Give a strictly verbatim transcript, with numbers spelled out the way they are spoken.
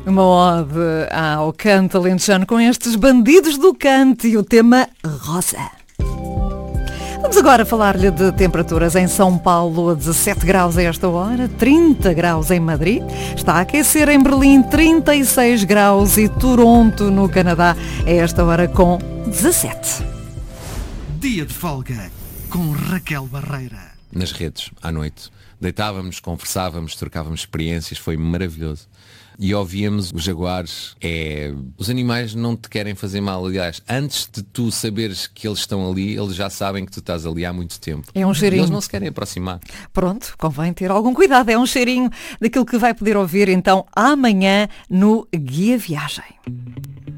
Uma ode ao canto alentejano com estes bandidos do canto e o tema Rosa. Vamos agora falar-lhe de temperaturas em São Paulo, dezassete graus a esta hora, trinta graus em Madrid, está a aquecer em Berlim, trinta e seis graus e Toronto, no Canadá, a esta hora com dezassete. Dia de folga com Raquel Barreira. Nas redes, à noite, deitávamos, conversávamos, trocávamos experiências, foi maravilhoso. E ouvíamos os jaguares, é... os animais não te querem fazer mal, aliás, antes de tu saberes que eles estão ali, eles já sabem que tu estás ali há muito tempo. É um cheirinho. Eles não se querem aproximar. Pronto, convém ter algum cuidado, é um cheirinho daquilo que vai poder ouvir então amanhã no Guia Viagem.